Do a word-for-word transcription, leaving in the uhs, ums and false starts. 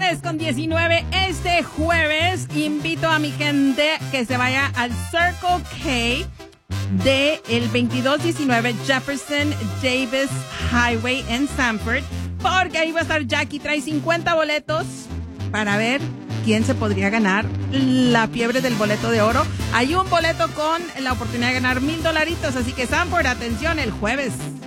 tres con diecinueve. Este jueves invito a mi gente que se vaya al Circle K de el veintidós diecinueve Jefferson Davis Highway en Sanford, porque ahí va a estar Jackie. Trae cincuenta boletos para ver quién se podría ganar la fiebre del boleto de oro. Hay un boleto con la oportunidad de ganar mil dolaritos, así que Sanford, atención, el jueves.